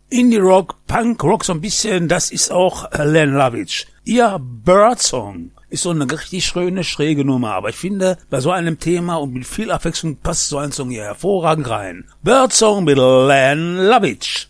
Indie-Rock, Punk-Rock so ein bisschen, das ist auch Len Lovitch. Ihr Birdsong ist so eine richtig schräge Nummer, aber ich finde, bei so einem Thema und mit viel Abwechslung passt so ein Song hier hervorragend rein. Birdsong mit Len Lovitch.